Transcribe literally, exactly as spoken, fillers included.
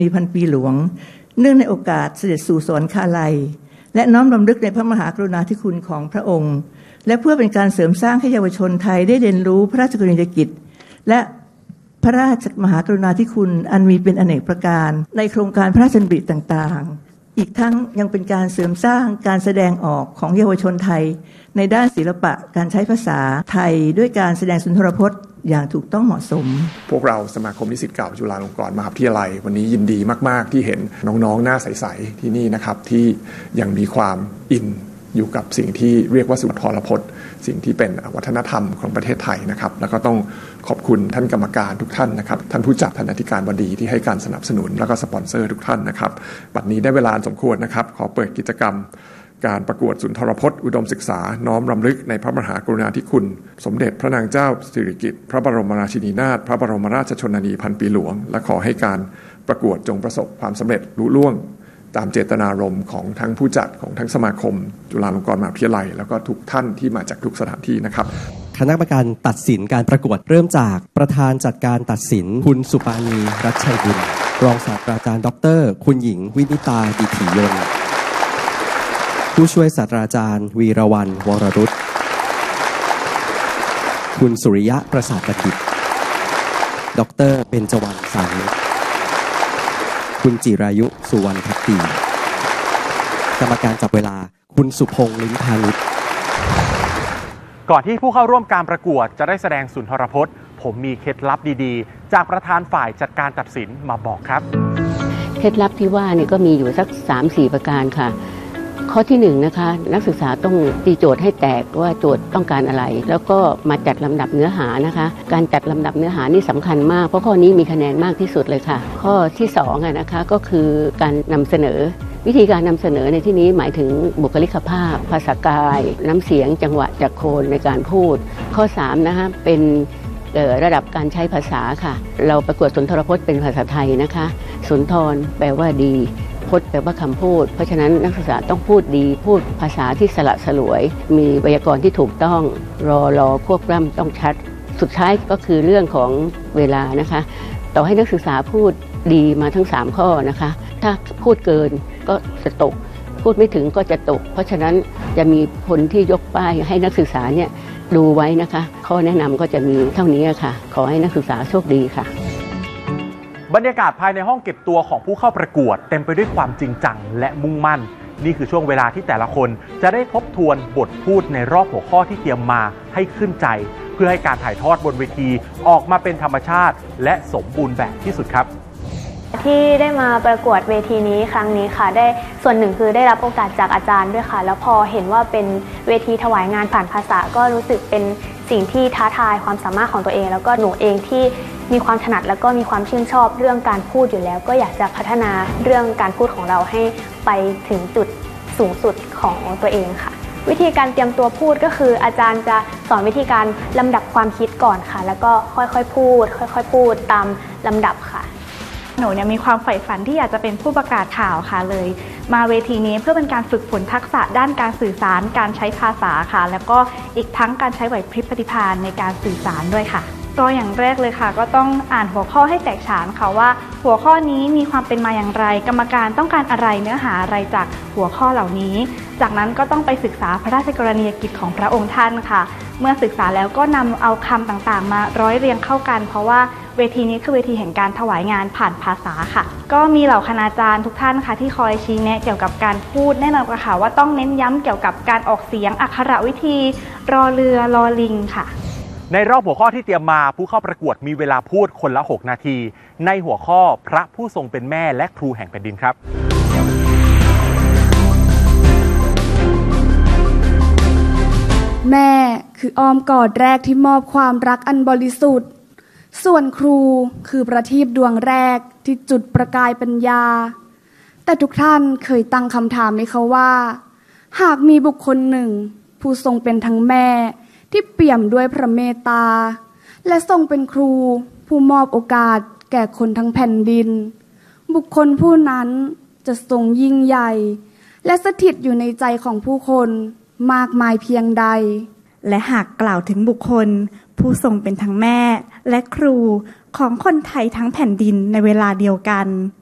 มีพันปีหลวงเนื่องในโอกาสเสด็จสู่สวรรคาลัยและน้อมรำลึกในพระมหากรุณาธิคุณของพระองค์และเพื่อเป็นการเสริมสร้างให้เยาวชนไทยได้เรียนรู้พระราชกรณียกิจและพระราชมหากรุณาธิคุณอันมีเป็นอเนกประการในโครงการพระราชดำริต่างๆอีกทั้งยังเป็นการเสริมสร้างการแสดงออกของเยาวชนไทยในด้านศิลปะการใช้ภาษาไทยด้วยการแสดงสุนทรพจน์อย่างถูกต้องเหมาะสมพวกเราสมาคมนิสิตเก่าจุฬาลงกรณ์มหาวิทยาลัยวันนี้ยินดีมากๆที่เห็นน้องๆหน้าใสๆที่นี่นะครับที่ยังมีความอินอยู่กับสิ่งที่เรียกว่าสุนทรพจน์สิ่งที่เป็นวัฒนธรรมของประเทศไทยนะครับแล้วก็ต้องขอบคุณท่านกรรมการทุกท่านนะครับท่านผู้จัดท่านอธิการบดีที่ให้การสนับสนุนแล้วก็สปอนเซอร์ทุกท่านนะครับบัดนี้ได้เวลาสมควรนะครับขอเปิดกิจกรรมการประกวดสุนทรพจน์อุดมศึกษาน้อมรำลึกในพระมหากรุณาธิคุณสมเด็จพระนางเจ้าสิริกิติ์พระบรมราชินีนาถพระบรมราชชนนีพันปีหลวงและขอให้การประกวดจงประสบความสำเร็จลุล่วงตามเจตนารมณ์ของทั้งผู้จัดของทั้งสมาคมจุฬาลงกรณ์มหาวิทยาลัยแล้วก็ทุกท่านที่มาจากทุกสถานที่นะครับคณะกรรมการตัดสินการประกวดเริ่มจากประธานจัดการตัดสินคุณสุปานีรัชชัยบุญรองศาสตราจารย์ดรคุณหญิงวินิตาดิถียนต์ผู้ช่วยศาสตราจารย์วีรวรรณวรรุตคุณสุริยะประสาทบัณฑิตดรเบญจวรรณสานิคุณจิรายุสุวรรณภักดีกรรมการจับเวลาคุณสุพงษ์ลิ้มพานิชก่อนที่ผู้เข้าร่วมการประกวดจะได้แสดงสุนทรพจน์ผมมีเคล็ดลับดีๆจากประธานฝ่ายจัดการตัดสินมาบอกครับเคล็ดลับที่ว่านี่ก็มีอยู่สัก สามสี่ ประการค่ะข้อที่หนึ่งนะคะนักศึกษาต้องตีโจทย์ให้แตกว่าโจทย์ต้องการอะไรแล้วก็มาจัดลำดับเนื้อหานะคะการจัดลำดับเนื้อหานี่สำคัญมากเพราะข้อนี้มีคะแนนมากที่สุดเลยค่ะข้อที่สองนะคะก็คือการนำเสนอวิธีการนำเสนอในที่นี้หมายถึงบุคลิกภาพภาษากายน้ำเสียงจังหวะจักรโคนในการพูดข้อสามนะคะเป็นระดับการใช้ภาษาค่ะเราประกวดสุนทรพจน์เป็นภาษาไทยนะคะสุนทรแปลว่าดีพจน์แปลว่าคำพูดเพราะฉะนั้นนักศึกษาต้องพูดดีพูดภาษาที่สละสลวยมีไวยากรณ์ที่ถูกต้องรอรอควบกล้ำต้องชัดสุดท้ายก็คือเรื่องของเวลานะคะต่อให้นักศึกษาพูดดีมาทั้งสามข้อนะคะถ้าพูดเกินก็จะตกพูดไม่ถึงก็จะตกเพราะฉะนั้นจะมีคนที่ยกป้ายให้นักศึกษาเนี่ยดูไว้นะคะข้อแนะนำก็จะมีเท่านี้ค่ะขอให้นักศึกษาโชคดีค่ะบรรยากาศภายในห้องเก็บตัวของผู้เข้าประกวดเต็มไปด้วยความจริงจังและมุ่งมั่นนี่คือช่วงเวลาที่แต่ละคนจะได้ทบทวนบทพูดในรอบหัวข้อที่เตรียมมาให้ขึ้นใจเพื่อให้การถ่ายทอดบนเวทีออกมาเป็นธรรมชาติและสมบูรณ์แบบที่สุดครับที่ได้มาประกวดเวทีนี้ครั้งนี้ค่ะได้ส่วนหนึ่งคือได้รับโอกาสจากอาจารย์ด้วยค่ะแล้วพอเห็นว่าเป็นเวทีถวายงานผ่านภาษาก็รู้สึกเป็นสิ่งที่ท้าทายความสามารถของตัวเองแล้วก็หนูเองที่มีความถนัดแล้วก็มีความชื่นชอบเรื่องการพูดอยู่แล้วก็อยากจะพัฒนาเรื่องการพูดของเราให้ไปถึงจุดสูงสุดของตัวเองค่ะวิธีการเตรียมตัวพูดก็คืออาจารย์จะสอนวิธีการลำดับความคิดก่อนค่ะแล้วก็ค่อยๆพูดค่อยๆพูดตามลำดับค่ะหนูเนี่ยมีความใฝ่ฝันที่อยากจะเป็นผู้ประกาศข่าวค่ะเลยมาเวทีนี้เพื่อเป็นการฝึกฝนทักษะด้านการสื่อสารการใช้ภาษาค่ะแล้วก็อีกทั้งการใช้ไหวพริบปฏิภาณในการสื่อสารด้วยค่ะก็อย่างแรกเลยค่ะก็ต้องอ่านหัวข้อให้แตกฉานค่ะว่าหัวข้อนี้มีความเป็นมาอย่างไรกรรมการต้องการอะไรเนื้อหาอะไรจากหัวข้อเหล่านี้จากนั้นก็ต้องไปศึกษาพระราชกรณียกิจของพระองค์ท่านค่ะเมื่อศึกษาแล้วก็นำเอาคำต่างๆมาร้อยเรียงเข้ากันเพราะว่าเวทีนี้คือเวทีแห่งการถวายงานผ่านภาษาค่ะก็มีเหล่าคณาจารย์ทุกท่านค่ะที่คอยชี้แนะเกี่ยวกับการพูดแน่นอนค่ะว่าต้องเน้นย้ำเกี่ยวกับการออกเสียงอักขระวิธีรอเรือรอลิงค่ะในรอบหัวข้อที่เตรียมมาผู้เข้าประกวดมีเวลาพูดคนละหกนาทีในหัวข้อพระผู้ทรงเป็นแม่และครูแห่งแผ่นดินครับแม่คืออ้อมกอดแรกที่มอบความรักอันบริสุทธิ์ส่วนครูคือประทีปดวงแรกที่จุดประกายปัญญาแต่ทุกท่านเคยตั้งคำถามไหมคะว่าหากมีบุคคลหนึ่งผู้ทรงเป็นทั้งแม่ที่เปี่ยมด้วยพระเมตตาและทรงเป็นครูผู้มอบโอกาสแก่คนทั้งแผ่นดินบุคคลผู้นั้นจะทรงยิ่งใหญ่และสถิตอยู่ในใจของผู้คนมากมายเพียงใดและหากกล่าวถึงบุคคลผู้ทรงเป็นทั้งแม่และครูของคนไทยทั้งแผ่นดินในเวลาเดียวกัน